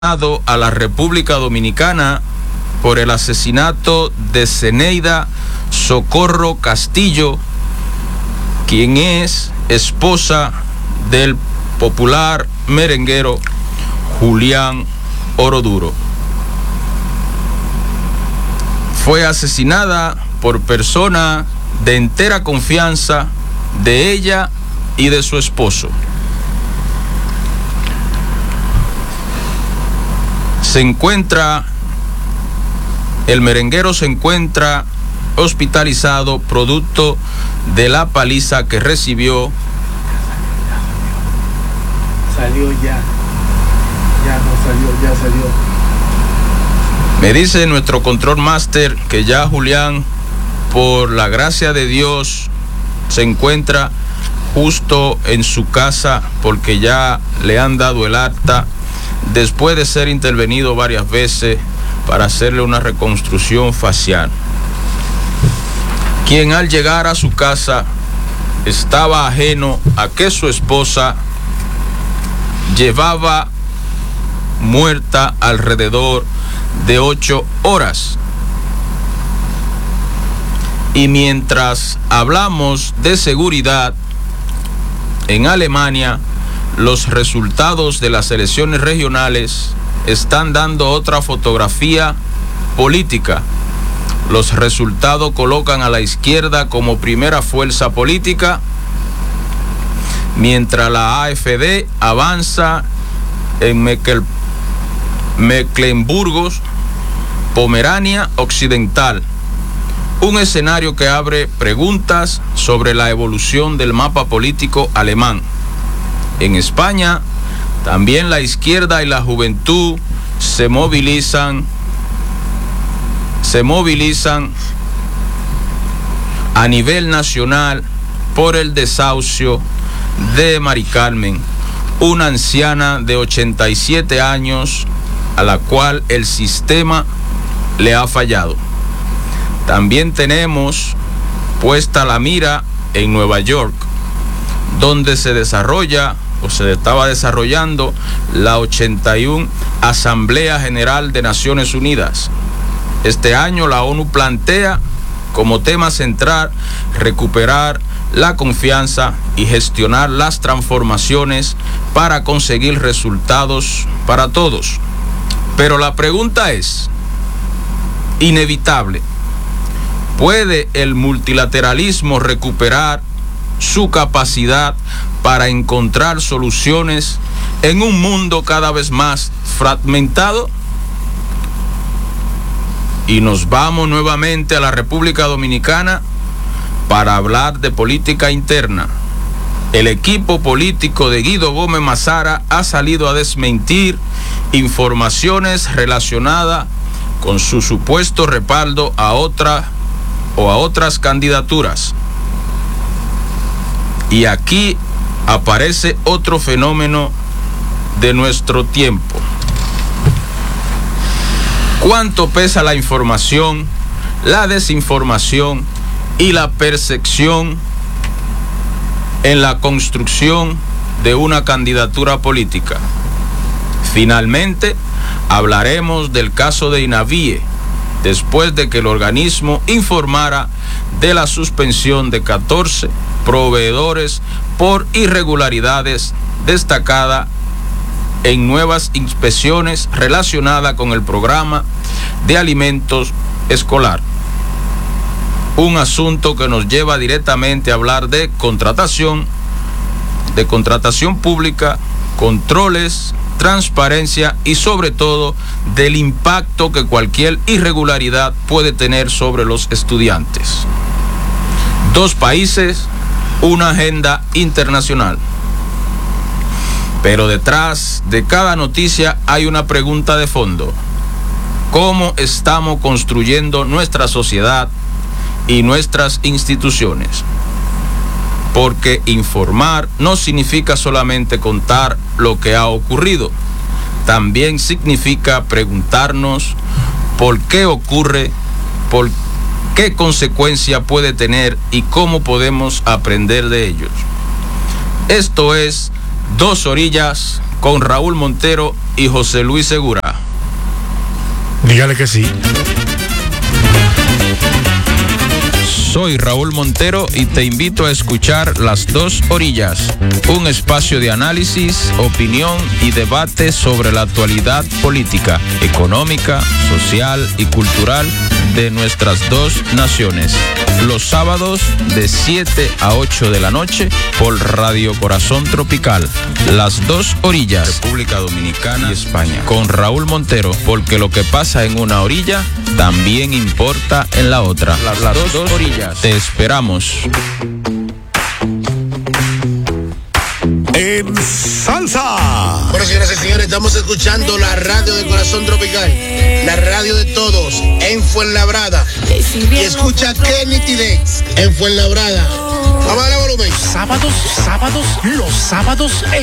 a la República Dominicana por el asesinato de Zeneida Socorro Castillo, quien es esposa del popular merenguero Julián Oroduro. Fue asesinada por persona de entera confianza de ella y de su esposo. El merenguero se encuentra hospitalizado producto de la paliza que recibió. Salió ya salió. Me dice nuestro control master que ya Julián, por la gracia de Dios, se encuentra justo en su casa porque ya le han dado el alta después de ser intervenido varias veces para hacerle una reconstrucción facial. Quien al llegar a su casa estaba ajeno a que su esposa llevaba muerta alrededor de 8 horas. Y mientras hablamos de seguridad, en Alemania los resultados de las elecciones regionales están dando otra fotografía política. Los resultados colocan a la izquierda como primera fuerza política, mientras la AfD avanza en Mecklemburgo, Pomerania Occidental. Un escenario que abre preguntas sobre la evolución del mapa político alemán. En España, también la izquierda y la juventud se movilizan a nivel nacional por el desahucio de Mari Carmen, una anciana de 87 años a la cual el sistema le ha fallado. También tenemos puesta la mira en Nueva York, donde se estaba desarrollando la 81 Asamblea General de Naciones Unidas. Este año la ONU plantea como tema central recuperar la confianza y gestionar las transformaciones para conseguir resultados para todos. Pero la pregunta es inevitable: ¿puede el multilateralismo recuperar su capacidad para encontrar soluciones en un mundo cada vez más fragmentado? Y nos vamos nuevamente a la República Dominicana para hablar de política interna. El equipo político de Guido Gómez Mazara ha salido a desmentir informaciones relacionadas con su supuesto respaldo a otras candidaturas. Y aquí aparece otro fenómeno de nuestro tiempo. ¿Cuánto pesa la información, la desinformación y la percepción en la construcción de una candidatura política? Finalmente, hablaremos del caso de INAVIE, después de que el organismo informara de la suspensión de 14 proveedores por irregularidades destacadas en nuevas inspecciones relacionadas con el programa de alimentos escolar. Un asunto que nos lleva directamente a hablar de contratación pública, controles, transparencia y sobre todo del impacto que cualquier irregularidad puede tener sobre los estudiantes. 2 países, una agenda internacional. Pero detrás de cada noticia hay una pregunta de fondo: ¿cómo estamos construyendo nuestra sociedad y nuestras instituciones? Porque informar no significa solamente contar lo que ha ocurrido, también significa preguntarnos por qué ocurre, por qué consecuencia puede tener y cómo podemos aprender de ellos. Esto es Dos Orillas con Raúl Montero y José Luis Segura. Dígale que sí. Soy Raúl Montero y te invito a escuchar Las Dos Orillas, un espacio de análisis, opinión y debate sobre la actualidad política, económica, social y cultural de nuestras dos naciones. Los sábados de 7 a 8 de la noche por Radio Corazón Tropical. Las Dos Orillas, República Dominicana y España. Con Raúl Montero, porque lo que pasa en una orilla también importa en la otra. Las dos orillas. Te esperamos. En salsa. Bueno, señoras y señores, estamos escuchando la radio de Corazón Tropical, la radio de todos en Fuenlabrada. Y escucha qué nitidez en Fuenlabrada. Vamos a darle volumen. Los sábados